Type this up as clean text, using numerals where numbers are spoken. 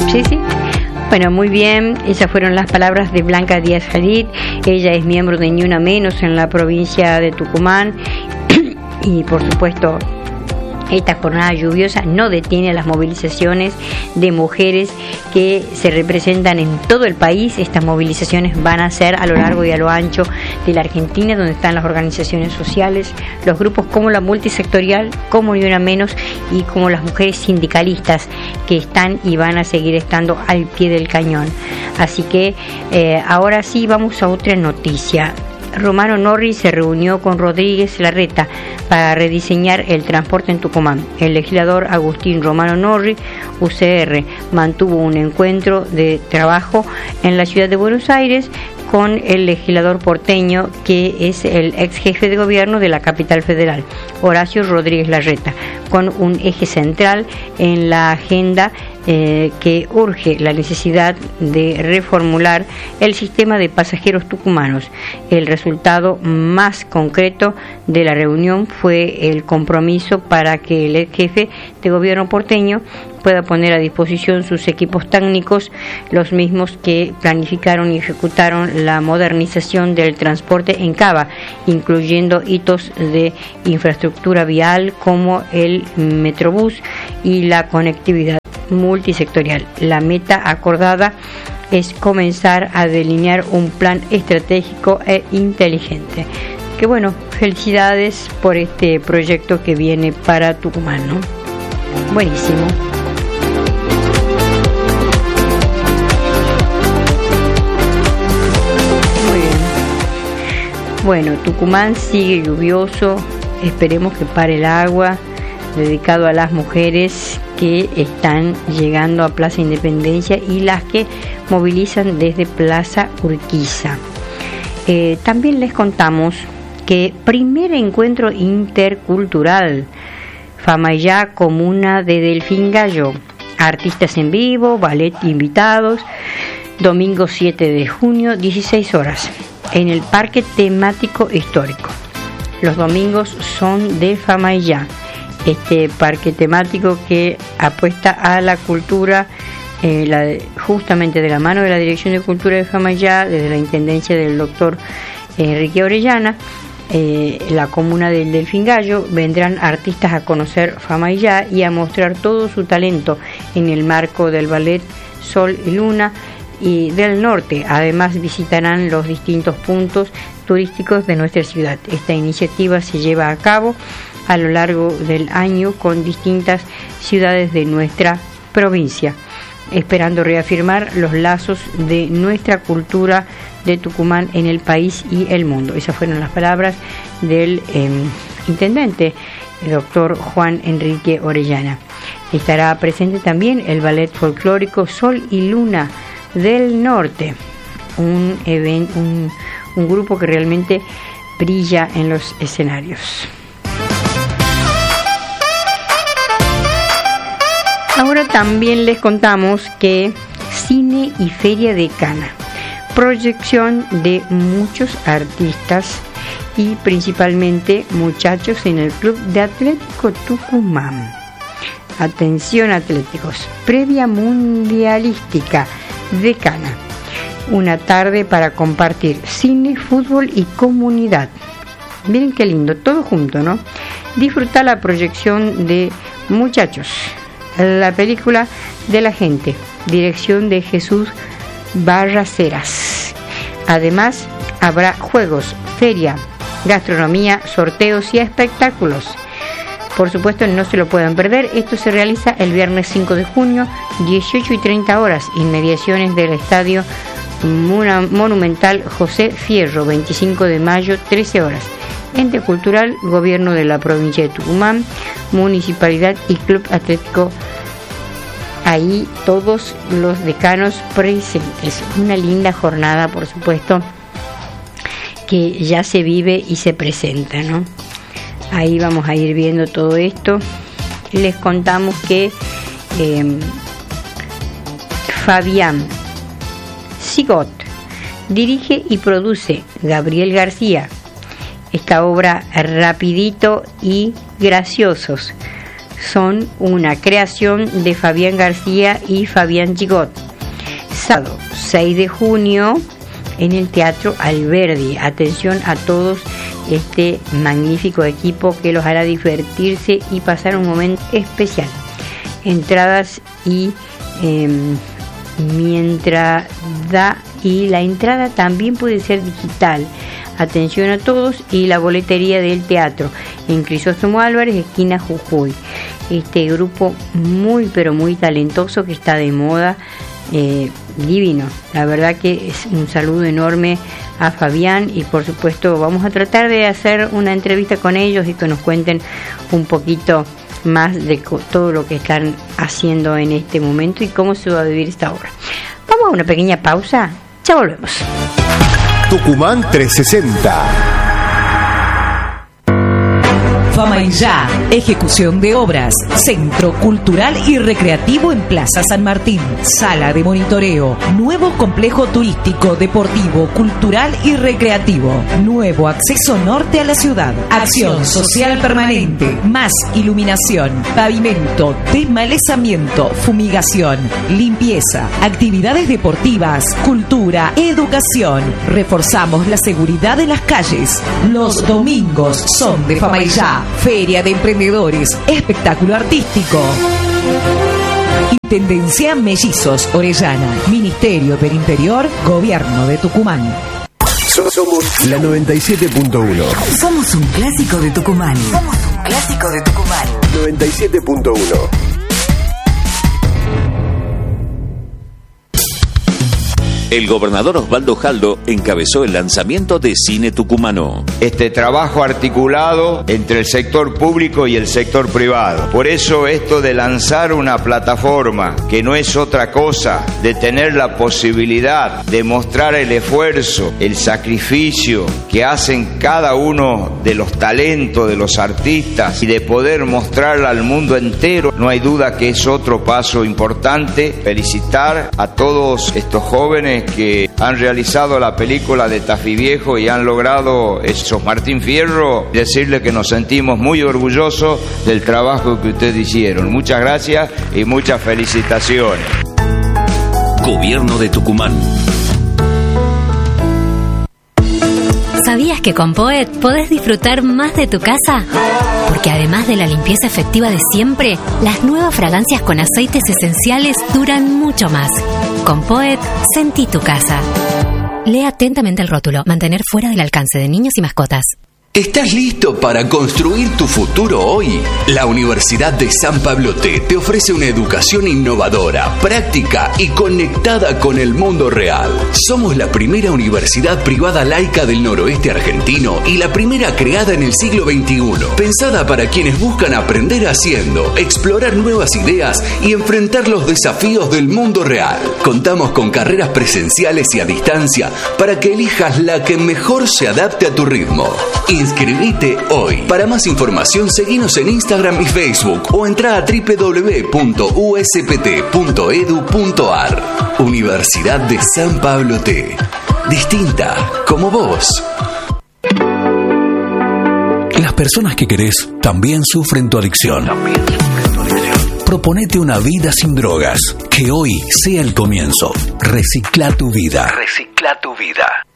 Sí, sí. Bueno, muy bien, esas fueron las palabras de Blanca Díaz Hadid. Ella es miembro de Ni Una Menos en la provincia de Tucumán y por supuesto esta jornada lluviosa no detiene las movilizaciones de mujeres que se representan en todo el país. Estas movilizaciones van a ser a lo largo y a lo ancho de la Argentina, donde están las organizaciones sociales, los grupos como la multisectorial, como Ni Una Menos y como las mujeres sindicalistas que están y van a seguir estando al pie del cañón. Así que ahora sí vamos a otra noticia. Romano Norri se reunió con Rodríguez Larreta para rediseñar el transporte en Tucumán. El legislador Agustín Romano Norri, UCR, mantuvo un encuentro de trabajo en la ciudad de Buenos Aires con el legislador porteño, que es el ex jefe de gobierno de la capital federal, Horacio Rodríguez Larreta, con un eje central en la agenda que urge la necesidad de reformular el sistema de pasajeros tucumanos. El resultado más concreto de la reunión fue el compromiso para que el ex jefe de gobierno porteño pueda poner a disposición sus equipos técnicos, los mismos que planificaron y ejecutaron la modernización del transporte en Cava, incluyendo hitos de infraestructura vial como el Metrobús y la conectividad multisectorial. La meta acordada es comenzar a delinear un plan estratégico e inteligente. Que bueno, felicidades por este proyecto que viene para Tucumán, ¿no? Buenísimo. Muy bien. Bueno, Tucumán sigue lluvioso, esperemos que pare el agua, dedicado a las mujeres que están llegando a Plaza Independencia y las que movilizan desde Plaza Urquiza. También les contamos que primer encuentro intercultural, Famayá, comuna de Delfín Gallo, artistas en vivo, ballet invitados, domingo 7 de junio, 16 horas, en el Parque Temático Histórico. Los domingos son de Famayá, este parque temático que apuesta a la cultura, justamente de la mano de la Dirección de Cultura de Famayá, desde la intendencia del doctor Enrique Orellana, la comuna del Delfín Gallo. Vendrán artistas a conocer Famayá y a mostrar todo su talento en el marco del ballet Sol y Luna y del norte. Además visitarán los distintos puntos turísticos de nuestra ciudad. Esta iniciativa se lleva a cabo a lo largo del año con distintas ciudades de nuestra provincia, esperando reafirmar los lazos de nuestra cultura de Tucumán en el país y el mundo. Esas fueron las palabras del intendente, el doctor Juan Enrique Orellana. Estará presente también el ballet folclórico Sol y Luna del Norte, un grupo que realmente brilla en los escenarios. Ahora también les contamos que Cine y Feria de Cana, proyección de muchos artistas y principalmente muchachos en el Club de Atlético Tucumán. Atención atléticos, previa mundialística de Cana. Una tarde para compartir cine, fútbol y comunidad. Miren qué lindo, todo junto, ¿no? Disfrutar la proyección de Muchachos, la película de la gente, dirección de Jesús Barraceras. Además, habrá juegos, feria, gastronomía, sorteos y espectáculos. Por supuesto, no se lo pueden perder. Esto se realiza el viernes 5 de junio, 18:30 horas, inmediaciones del Estadio Monumental José Fierro, 25 de mayo, 13 horas. Ente Cultural, Gobierno de la Provincia de Tucumán, Municipalidad y Club Atlético. Ahí todos los decanos presentes. Una linda jornada, por supuesto, que ya se vive y se presenta, ¿no? Ahí vamos a ir viendo todo esto. Les contamos que Fabián Sigot dirige y produce Gabriel García esta obra Rapidito y Graciosos, son una creación de Fabián García y Fabián Gigot. Sábado 6 de junio en el Teatro Alberdi. Atención a todos, este magnífico equipo que los hará divertirse y pasar un momento especial. Entradas y mientras da, y la entrada también puede ser digital. Atención a todos, y la boletería del teatro en Crisóstomo Álvarez, esquina Jujuy. Este grupo muy pero muy talentoso que está de moda, divino. La verdad que es un saludo enorme a Fabián, y por supuesto vamos a tratar de hacer una entrevista con ellos y que nos cuenten un poquito más de todo lo que están haciendo en este momento y cómo se va a vivir esta obra. Vamos a una pequeña pausa, ya volvemos. Tucumán 360. Fama y Ya, ejecución de obras, Centro Cultural y Recreativo en Plaza San Martín, sala de monitoreo, nuevo complejo turístico, deportivo, cultural y recreativo, nuevo acceso norte a la ciudad, acción social permanente, más iluminación, pavimento, desmalezamiento, fumigación, limpieza, actividades deportivas, cultura, educación. Reforzamos la seguridad de las calles. Los domingos son de Fama y Ya. Feria de Emprendedores, espectáculo artístico. Intendencia Mellizos Orellana, Ministerio del Interior, Gobierno de Tucumán. Somos la 97.1. Somos un clásico de Tucumán. Somos un clásico de Tucumán. 97.1. El gobernador Osvaldo Jaldo encabezó el lanzamiento de Cine Tucumano. Este trabajo articulado entre el sector público y el sector privado. Por eso esto de lanzar una plataforma que no es otra cosa, de tener la posibilidad de mostrar el esfuerzo, el sacrificio que hacen cada uno de los talentos de los artistas y de poder mostrarla al mundo entero, no hay duda que es otro paso importante. Felicitar a todos estos jóvenes que han realizado la película de Tafí Viejo y han logrado esos Martín Fierro, decirle que nos sentimos muy orgullosos del trabajo que ustedes hicieron. Muchas gracias y muchas felicitaciones. Gobierno de Tucumán. ¿Sabías que con Poet podés disfrutar más de tu casa? Porque además de la limpieza efectiva de siempre, las nuevas fragancias con aceites esenciales duran mucho más. Con Poet, sentí tu casa. Lee atentamente el rótulo. Mantener fuera del alcance de niños y mascotas. ¿Estás listo para construir tu futuro hoy? La Universidad de San Pablo te ofrece una educación innovadora, práctica y conectada con el mundo real. Somos la primera universidad privada laica del noroeste argentino y la primera creada en el siglo XXI, pensada para quienes buscan aprender haciendo, explorar nuevas ideas y enfrentar los desafíos del mundo real. Contamos con carreras presenciales y a distancia para que elijas la que mejor se adapte a tu ritmo. Inscribite hoy. Para más información, seguinos en Instagram y Facebook o entra a www.uspt.edu.ar. Universidad de San Pablo T. Distinta como vos. Las personas que querés también sufren tu adicción. Proponete una vida sin drogas. Que hoy sea el comienzo. Recicla tu vida. Recicla tu vida.